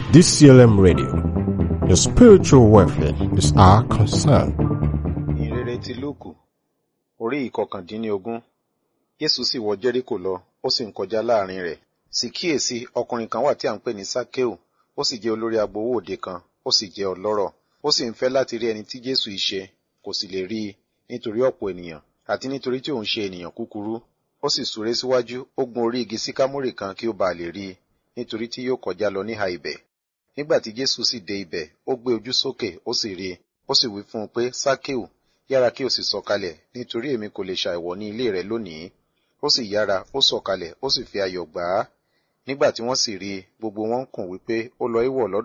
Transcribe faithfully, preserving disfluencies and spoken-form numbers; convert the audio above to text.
D C L M Radio. Your spiritual welfare is our concern. Ìhìnrere ti Lúùkù, orí ìkọkàndínlógún. Jésù sì wọ Jẹ́ríkò lọ, ó sì ń kọjá láàrin rẹ̀. Sì kíyèsí, ọkùnrin kan wà tí à ń pè ní Sákéù, ó sì jẹ́ olórí agbowó òde kan, ó sì jẹ́ ọlọ́rọ̀. Ó sì ń fẹ́ láti rí ẹni tí Jésù í ṣe, kò sì lè rí i, nítorí ọ̀pọ̀ ènìyàn, àti nítorí tí òun ṣe ènìyàn kúkúrú. Ó sì súré síwájú, ó gun orí igi síkámórì kan kí ó bàa lè rí i, nítorí tí yóò kọjá lọ níhà ibẹ̀. Nígbà tí Jésù sì dé ibẹ̀, ó gbé ojú sókè, ó sì rí i. Ó sì wí fún un pé, Sákéù, yára kí o sì sọ̀kalẹ̀, nítorí èmi kò lè ṣàìwọ̀ ní ilé rẹ lónìí. Ó sì yára, ó sọ̀kalẹ̀, ó sì fi ayọ̀ gbà á. Nígbà tí wọ́n sì rí i, gbogbo wọn ń kùn wípé ó lọ í wọ̀ lọ́dọ̀